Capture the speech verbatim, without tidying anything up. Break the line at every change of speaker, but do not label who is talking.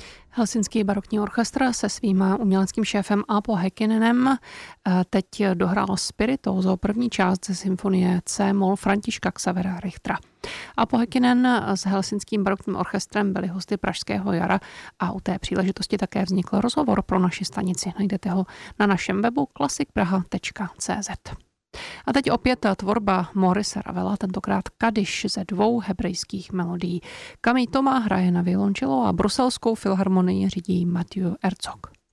Helsinský barokní orchestr se svým uměleckým šéfem Aapo Häkkinenem teď dohrál Spiritoso, první část ze symfonie C-moll Františka Xavera Richtera. Aapo Häkkinen s Helsinským barokním orchestrem byli hosty Pražského jara a u té příležitosti také vznikl rozhovor pro naši stanici. Najdete ho na našem webu classic praha tečka cé zet. A teď opět tvorba Maurice Ravela, tentokrát Kadiš ze dvou hebrejských melodií. Camille Thomas hraje na violoncello a bruselskou filharmonii řídí Mathieu Herzog.